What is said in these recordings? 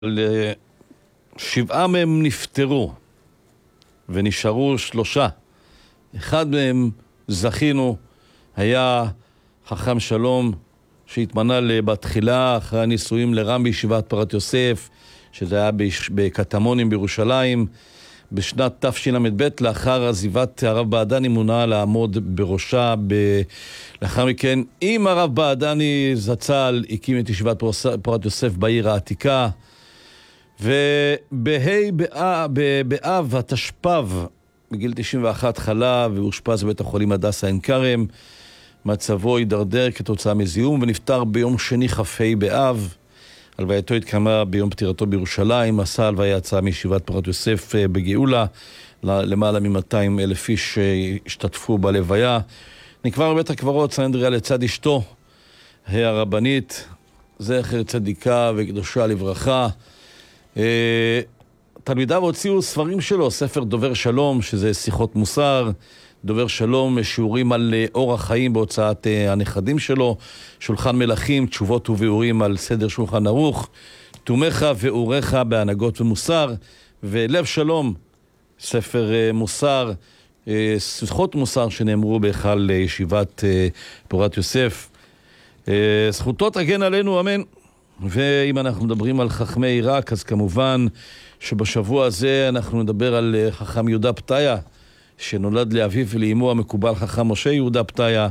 7 מהם נפטרו ונשארו 3. אחד מהם זכינו, היה חכם שלום שהתמנה בתחילה אחרי הנישואים לרם בישיבת פורת יוסף, שזה היה בקטמונים בירושלים, בשנת תשל"ב. לאחר עזיבת הרב בעדני מונה לעמוד בראשה. לאחר מכן עם הרב בעדני זצ"ל הקים את ישיבת פורת יוסף בעיר העתיקה, באב התשפ"ב בגיל 91 חלה ואושפז בבית החולים הדסה עין כרם. מצבו הידרדר כתוצאה מזיהום ונפטר ביום שני כ"ה באב. הלווייתו התקיימה ביום פטירתו בירושלים. מסע הלוויה יצא מישיבת פורת יוסף בגאולה, למעלה מ-200,000 איש השתתפו בלוויה. נקבר בבית הקברות סנהדריה לצד אשתו הרבנית, זכר צדיקה וקדושה לברכה. תלמידיו הוציאו ספרים שלו, ספר דובר שלום, שזה שיחות מוסר, דובר שלום, שיעורים על אורח חיים בהוצאת הנכדים שלו, שולחן מלכים, תשובות וביאורים על סדר שולחן ערוך, תומך ואורך בהנהגות ומוסר, ולב שלום, ספר מוסר, שיחות מוסר שנאמרו בהיכל ישיבת פורת יוסף. זכותו תגן עלינו, אמן. ואם אנחנו מדברים על חכמי עיראק, אז כמובן שבשבוע הזה אנחנו נדבר על חכם יהודה פתיה, שנולד לאביו ולאמו המקובל חכם משה יהודה פתיה,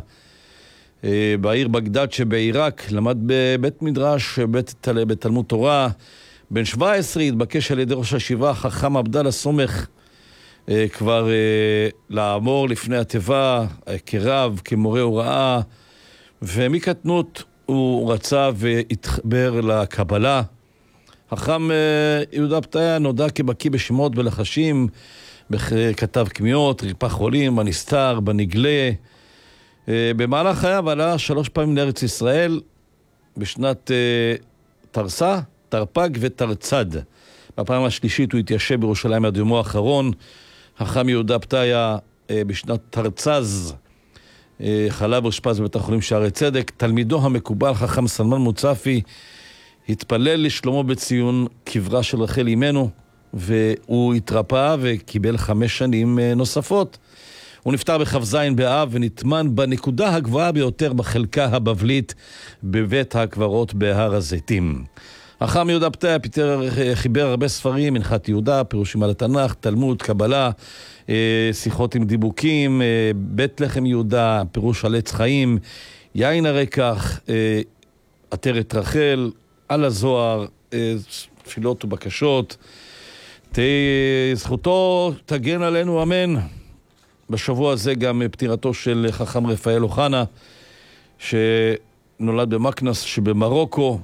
בעיר בגדד שבעיראק. למד בבית מדרש, בתלמוד תורה. בן 17 התבקש על ידי ראש הישיבה חכם עבדאללה סומך כבר לעמור לפני התיבה כרב, כמורה הוראה, ומקטנות הוא רצה והתחבר לקבלה. חכם יהודה פתיה נודע כבקיא בשמות ולחשים, כתב קמיעות, ריפא חולים, בנסתר, בנגלה. במהלך חייו עלה 3 פעמים לארץ ישראל, בשנת תרסה, תרפ"ג ותרצ"ד. בפעם השלישית הוא התיישב בירושלים עד יומו האחרון. חכם יהודה פתיה בשנת תרצ"ז חלה ואושפז בבית החולים שערי צדק. תלמידו המקובל חכם סלמן מוצפי התפלל לשלומו בציון קברה של רחל אמנו, והוא התרפא וקיבל 5 שנים נוספות. הוא נפטר בכ"ז באב ונטמן בנקודה הגבוהה ביותר בחלקה הבבלית בבית הקברות בהר הזיתים. חכם יהודה פתיה חיבר הרבה ספרים, מנחת יהודה, פירושים על התנ"ך, תלמוד, קבלה, שיחות עם דיבוקים, בית לחם יהודה, פירוש על עץ חיים, יין הרקח, עטרת רחל, על הזוהר, תפילות ובקשות. זכותו תגן עלינו, אמן. בשבוע הזה גם פטירתו של חכם רפאל אוחנה, שנולד במקנס שבמרוקו.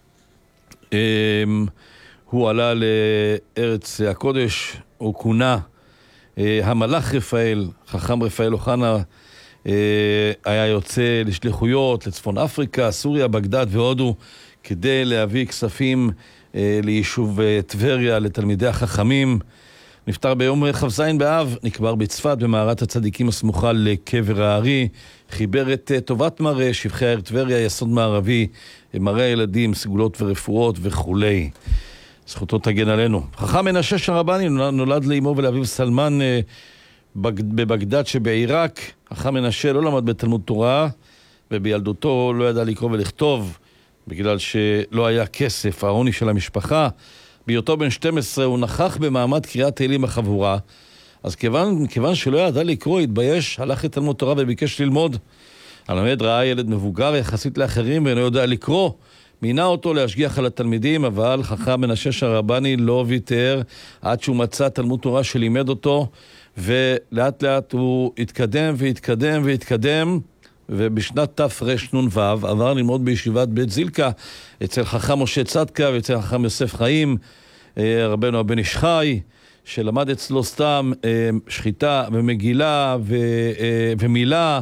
הוא עלה לארץ הקודש, הוא כונה המלאך רפאל. חכם רפאל אוחנה היה יוצא לשליחויות לצפון אפריקה, סוריה, בגדד והודו, כדי להביא כספים ליישוב טבריה לתלמידי החכמים. נפטר ביום כ"ז באב, נקבר בצפת במערת הצדיקים הסמוכה לקבר הארי. חיבר את טובת מראה, שבחי העיר טבריה, יסוד מערבי, מראה הילדים, סגולות ורפואות וכולי. זכותו תגן עלינו. חכם מנשה שרבני נולד לאמו ולאביו סלמן בבגדד שבעיראק. חכם מנשה לא למד בתלמוד תורה, ובילדותו לא ידע לקרוא ולכתוב, בגלל שלא היה כסף, העוני של המשפחה. בהיותו בן 12 הוא נכח במעמד קריאת תהילים בחבורה, אז כיוון שלא ידע לקרוא, התבייש, הלך לתלמוד תורה וביקש ללמוד. הלמד ראה ילד מבוגר יחסית לאחרים ואינו יודע לקרוא, מינה אותו להשגיח על התלמידים, אבל חכם מנשה שרבני לא ויתר עד שהוא מצא תלמוד תורה שלימד אותו, ולאט לאט הוא התקדם והתקדם והתקדם, ובשנת תרנ"ו עבר ללמוד בישיבת בית זילקה אצל חכם משה צדקה ואצל חכם יוסף חיים, רבנו הבן איש חי, שלמד אצלו סתם שחיטה ומגילה ומילה,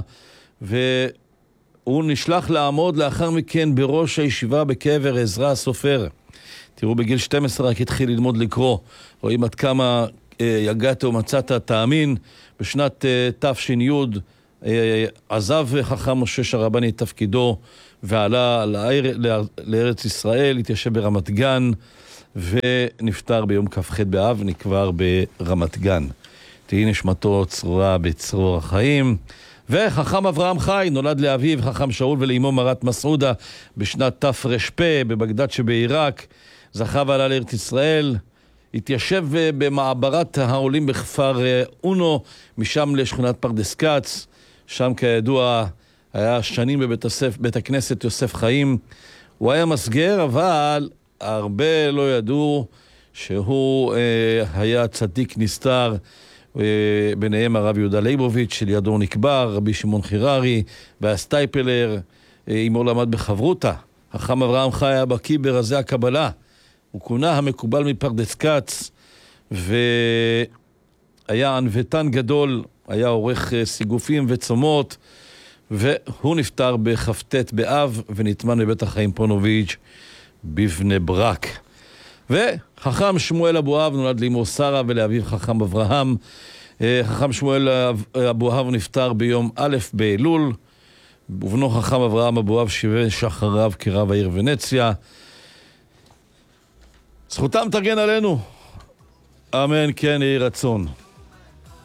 והוא נשלח לעמוד לאחר מכן בראש הישיבה בקבר עזרא הסופר. תראו, בגיל 12 רק התחיל ללמוד לקרוא. רואים עד כמה יגעת ומצאת תאמין. בשנת תש"י עזב חכם משה שרבני את תפקידו ועלה לארץ ישראל, התיישב ברמת גן, ונפטר ביום כ"ח באב, נקבר ברמת גן. תהי נשמתו צרורה בצרור החיים. וחכם אברהם חי נולד לאביו חכם שאול ולאמו מרת מסעודה בשנת תר"פ בבגדד שבעיראק. זכה ועלה לארץ ישראל, התיישב במעברת העולים בכפר אונו, משם לשכונת פרדס כץ. שם כידוע היה שנים בבית הכנסת יוסף חיים. הוא היה מסגר, אבל הרבה לא ידעו שהוא היה צדיק נסתר. ביניהם הרב יהודה ליבוביץ' שלידו נקבר, רבי שמעון חיררי והסטייפלר, עמו למד בחברותה. חכם אברהם חי היה בקיא ברזי הקבלה, הוא כונה המקובל מפרדס כץ, והיה ענוותן גדול, היה עורך סיגופים וצומות, והוא נפטר בכ"ט באב ונטמן בבית החיים פונוביץ' בבני ברק. וחכם שמואל אבואב נולד לאמו שרה ולאביו חכם אברהם. חכם שמואל אבואב נפטר ביום א' באלול, ובנו חכם אברהם אבואב שימש אחריו כרב העיר ונציה. זכותם תגן עלינו, אמן כן יהי רצון.